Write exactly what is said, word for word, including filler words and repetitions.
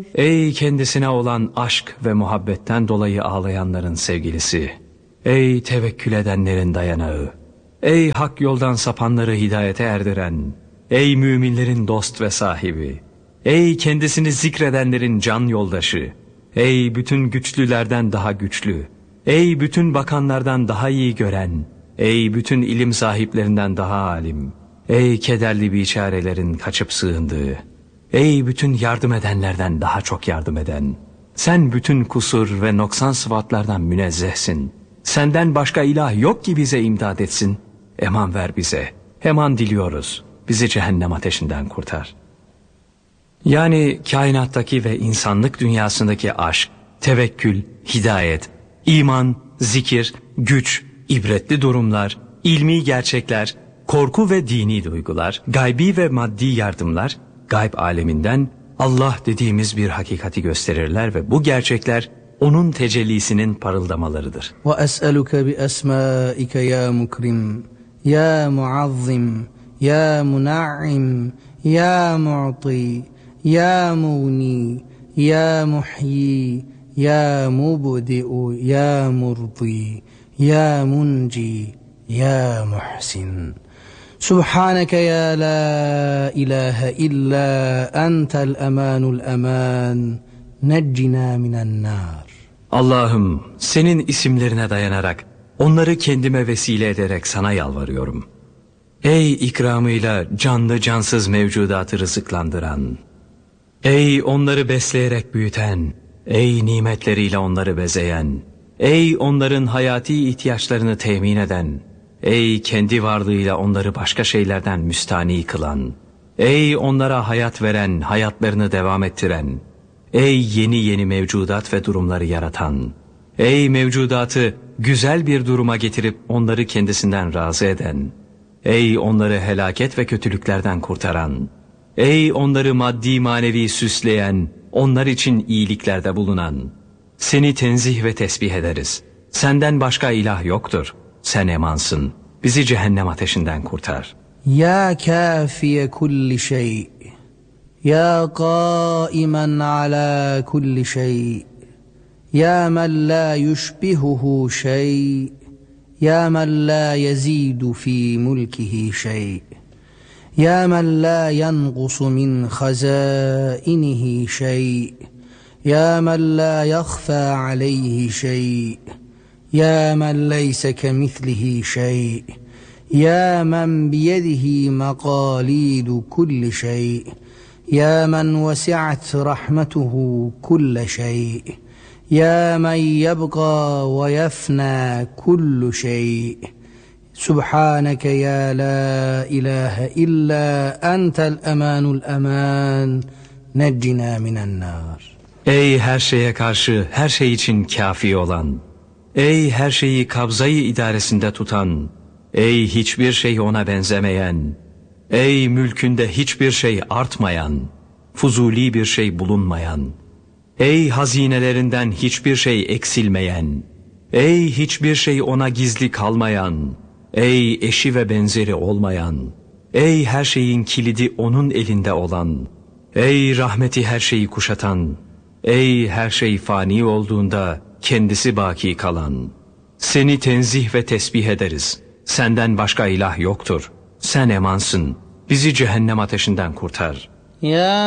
Ey kendisine olan aşk ve muhabbetten dolayı ağlayanların sevgilisi! Ey tevekkül edenlerin dayanağı! Ey hak yoldan sapanları hidayete erdiren! Ey müminlerin dost ve sahibi! Ey kendisini zikredenlerin can yoldaşı! Ey bütün güçlülerden daha güçlü! Ey bütün bakanlardan daha iyi gören! Ey bütün ilim sahiplerinden daha alim! Ey kederli biçarelerin kaçıp sığındığı! Ey bütün yardım edenlerden daha çok yardım eden! Sen bütün kusur ve noksan sıfatlardan münezzehsin. Senden başka ilah yok ki bize imdad etsin. Eman ver bize. Eman diliyoruz. Bizi cehennem ateşinden kurtar. Yani kainattaki ve insanlık dünyasındaki aşk, tevekkül, hidayet, iman, zikir, güç, ibretli durumlar, ilmi gerçekler, korku ve dini duygular, gaybi ve maddi yardımlar, gayb aleminden Allah dediğimiz bir hakikati gösterirler ve bu gerçekler onun tecellisinin parıldamalarıdır. وَأَسْأَلُكَ بِأَسْمَائِكَ يَا مُكْرِمْ يَا مُعَظِّمْ يَا مُنَعِّمْ يَا مُعْطِي يَا مُغْنِي يَا مُحْيِي يَا مُبْدِئُ يَا مُرْضِي يَا مُنْجِي يَا مُحْسِنْ سبحانك يا لا إله إلا أنت الأمان الأمان نجنا من النار. Allah'ım, senin isimlerine dayanarak, onları kendime vesile ederek sana yalvarıyorum. Ey ikramıyla canlı cansız mevcudatı rızıklandıran, ey onları besleyerek büyüten, ey nimetleriyle onları bezeyen, ey onların hayati ihtiyaçlarını temin eden, ey kendi varlığıyla onları başka şeylerden müstani kılan, ey onlara hayat veren, hayatlarını devam ettiren, ey yeni yeni mevcudat ve durumları yaratan, ey mevcudatı güzel bir duruma getirip onları kendisinden razı eden, ey onları helaket ve kötülüklerden kurtaran, ey onları maddi manevi süsleyen, onlar için iyiliklerde bulunan, seni tenzih ve tesbih ederiz. Senden başka ilah yoktur. Sen emansın. Bizi cehennem ateşinden kurtar. Ya kafiye kulli şey. Ya qaiman ala kulli şey. Ya men la yushbihuhu şey. Ya men la yezidu fi mulkihi şey. Ya men la yanqusu min khazainihi şey. Ya men la yakhfa aleyhi şey. يا من ليس كمثله شيء يا من بيده مقاليد كل شيء يا من وسعت رحمته كل شيء يا من يبقى ويفنى كل شيء سبحانك يا لا إله إلا أنت الأمان الأمان نجنا من النار. Ey her şeye karşı her şey için kafi olan, ey her şeyi kabzayı idaresinde tutan, ey hiçbir şey ona benzemeyen, ey mülkünde hiçbir şey artmayan, fuzuli bir şey bulunmayan, ey hazinelerinden hiçbir şey eksilmeyen, ey hiçbir şey ona gizli kalmayan, ey eşi ve benzeri olmayan, ey her şeyin kilidi onun elinde olan, ey rahmeti her şeyi kuşatan, ey her şey fani olduğunda kendisi baki kalan, seni tenzih ve tesbih ederiz. Senden başka ilah yoktur. Sen emansın. Bizi cehennem ateşinden kurtar. Ya